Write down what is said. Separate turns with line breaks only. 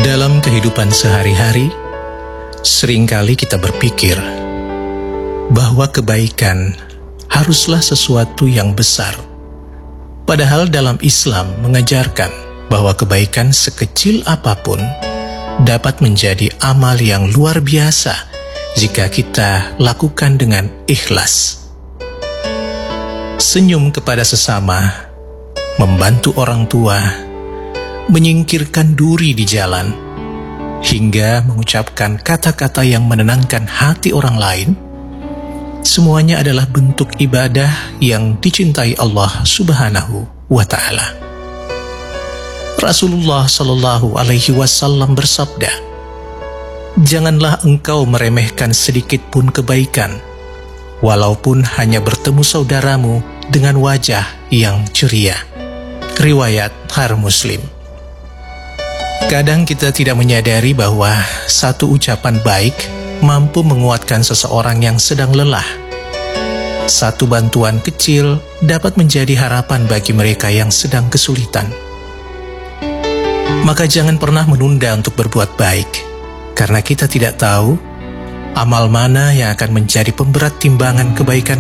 Dalam kehidupan sehari-hari, seringkali kita berpikir bahwa kebaikan haruslah sesuatu yang besar. Padahal dalam Islam mengajarkan bahwa kebaikan sekecil apapun dapat menjadi amal yang luar biasa jika kita lakukan dengan ikhlas. Senyum kepada sesama, membantu orang tua, menyingkirkan duri di jalan, hingga mengucapkan kata-kata yang menenangkan hati orang lain, semuanya adalah bentuk ibadah yang dicintai Allah Subhanahu wa Ta'ala. Rasulullah Shallallahu Alaihi Wasallam bersabda, "Janganlah engkau meremehkan sedikit pun kebaikan, walaupun hanya bertemu saudaramu dengan wajah yang ceria." Riwayat Muslim. Kadang kita tidak menyadari bahwa satu ucapan baik mampu menguatkan seseorang yang sedang lelah. Satu bantuan kecil dapat menjadi harapan bagi mereka yang sedang kesulitan. Maka jangan pernah menunda untuk berbuat baik, karena kita tidak tahu amal mana yang akan menjadi pemberat timbangan kebaikan